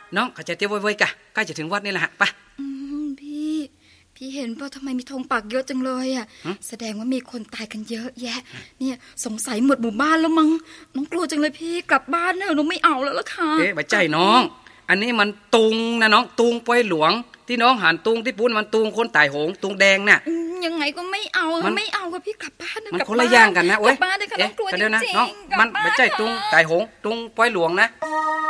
น้องเข้าใจเตี้ยไว้ๆกะใกล้จะถึงวัดนี่แหละฮะไปพี่เห็นป่ะทำไมมีธงปักเยอะจังเลยอ่ะแสดงว่ามีคนตายกันเยอะแยะเนี่ยสงสัยหมดหมู่บ้านแล้วมั้งน้องกลัวจังเลยพี่กลับบ้านเถอะน้องไม่เอาแล้วล่ะค่ะบ่ใจน้องอันนี้มันตุงนะน้องตุงปอยหลวงที่น้องหันตุงที่ปุ้นมันตุงคนตายโหงตุงแดงน่ะยังไงก็ไม่เอาไม่เอาก็พี่กลับบ้านมันคนละอย่างกันนะโอ๊ยกลับบ้านเถอะค่ะน้องกลัวจริงๆน้องมันบ่ใจตุงตายโหงตุงปอยหลวงนะ